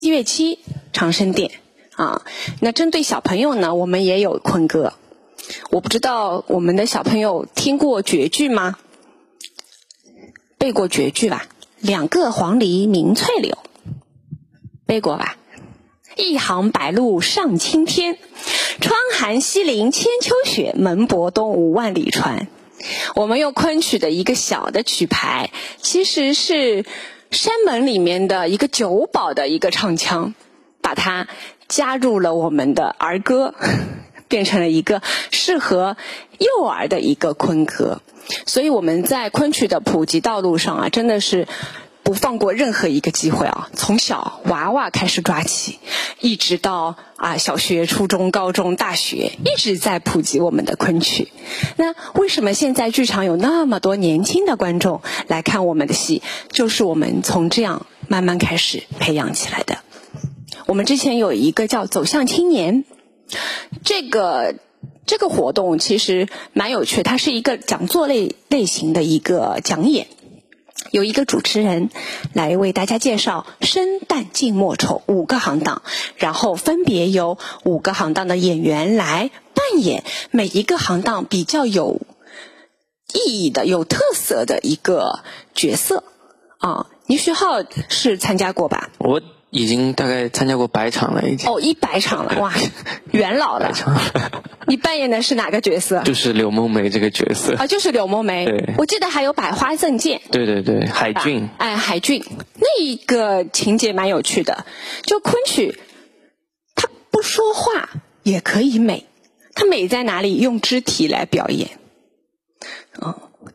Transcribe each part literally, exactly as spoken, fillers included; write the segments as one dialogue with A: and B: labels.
A: 七月七长生殿啊，那针对小朋友呢，我们也有昆歌。我不知道我们的小朋友听过绝句吗？背过绝句吧？两个黄鹂鸣翠柳，背过吧？一行白鹭上青天，窗含西岭千秋雪，门泊东吴万里船。我们用昆曲的一个小的曲牌，其实是山门里面的一个酒保的一个唱腔，把它加入了我们的儿歌，变成了一个适合幼儿的一个昆歌。所以我们在昆曲的普及道路上啊，真的是不放过任何一个机会啊！从小娃娃开始抓起，一直到啊小学、初中、高中、大学，一直在普及我们的昆曲。那为什么现在剧场有那么多年轻的观众来看我们的戏？就是我们从这样慢慢开始培养起来的。我们之前有一个叫走向青年，这个这个活动其实蛮有趣，它是一个讲座类类型的一个讲演。有一个主持人来为大家介绍生旦净末丑五个行当，然后分别由五个行当的演员来扮演每一个行当比较有意义的、有特色的一个角色啊。倪徐浩是参加过吧？
B: 我已经大概参加过百场了，已经。
A: 哦，一百场了，哇，元老了。你扮演的是哪个角色？
B: 就是柳梦梅这个角色
A: 啊，就是柳梦梅。
B: 对，
A: 我记得还有百花赠剑。
B: 对对对，海俊。
A: 哎，海俊那一个情节蛮有趣的。就昆曲，它不说话也可以美，它美在哪里？用肢体来表演。嗯。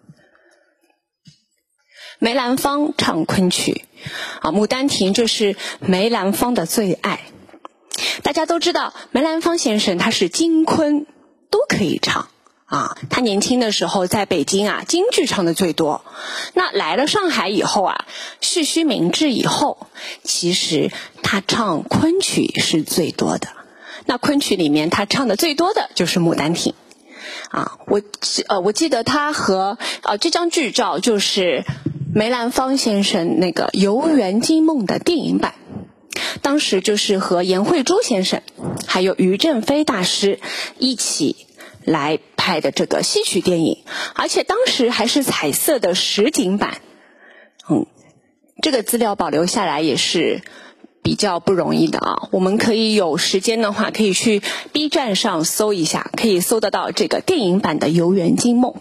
A: 梅兰芳唱昆曲啊，《牡丹亭》这是梅兰芳的最爱。大家都知道梅兰芳先生他是京昆都可以唱啊，他年轻的时候在北京啊京剧唱的最多，那来了上海以后啊，蓄须明志以后，其实他唱昆曲是最多的。那昆曲里面他唱的最多的就是《牡丹亭》啊，我呃我记得他和呃这张剧照就是梅兰芳先生那个《游园惊梦》的电影版。当时就是和颜慧珠先生还有于正飞大师一起来拍的这个戏曲电影，而且当时还是彩色的实景版。嗯，这个资料保留下来也是比较不容易的啊。我们可以有时间的话，可以去 B 站上搜一下，可以搜得到这个电影版的《游园惊梦》，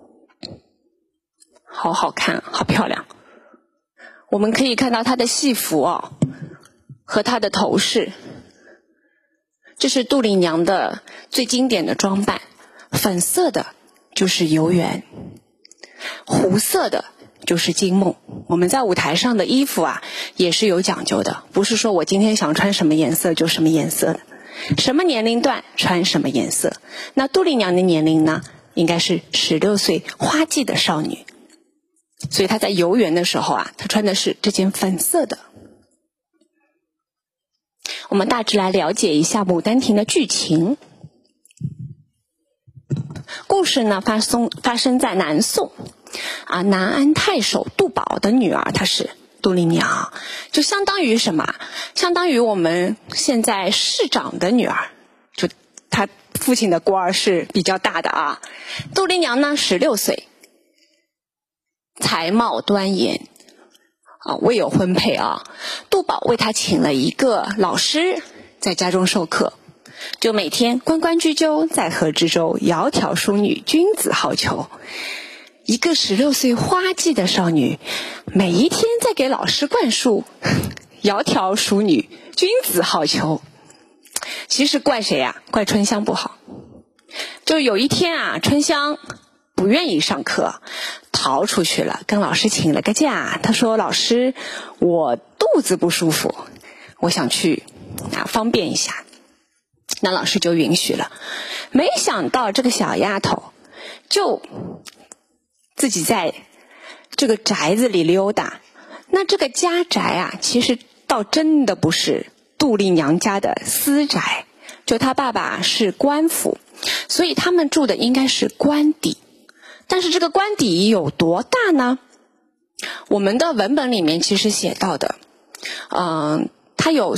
A: 好好看，好漂亮。我们可以看到她的戏服哦。和她的头饰，这是杜丽娘的最经典的装扮，粉色的就是游园，湖色的就是惊梦。我们在舞台上的衣服啊也是有讲究的，不是说我今天想穿什么颜色就什么颜色的，什么年龄段穿什么颜色。那杜丽娘的年龄呢，应该是十六岁花季的少女，所以她在游园的时候啊，她穿的是这件粉色的。我们大致来了解一下《牡丹亭》的剧情。故事呢发生发生在南宋啊，南安太守杜宝的女儿，她是杜丽娘，就相当于什么？相当于我们现在市长的女儿，就她父亲的官儿是比较大的啊。杜丽娘呢十六岁，才貌端严。啊，未有婚配啊，杜宝为他请了一个老师在家中授课，就每天关关雎鸠，在河之洲，窈窕淑女，君子好逑。一个十六岁花季的少女，每一天在给老师灌输窈窕淑女，君子好逑。其实怪谁啊？怪春香不好。就有一天啊，春香不愿意上课，逃出去了，跟老师请了个假。他说：“老师，我肚子不舒服，我想去啊方便一下。”那老师就允许了。没想到这个小丫头就自己在这个宅子里溜达。那这个家宅啊，其实倒真的不是杜丽娘家的私宅，就她爸爸是官府，所以他们住的应该是官邸。但是这个官邸有多大呢？我们的文本里面其实写到的，嗯、呃， 它有